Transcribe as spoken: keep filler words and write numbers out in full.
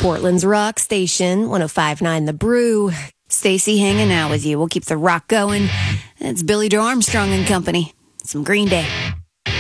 Portland's rock station, one oh five point nine The Brew. Stacy hanging out with you. We'll keep the rock going. It's Billy Joe Armstrong and company. Some Green Day.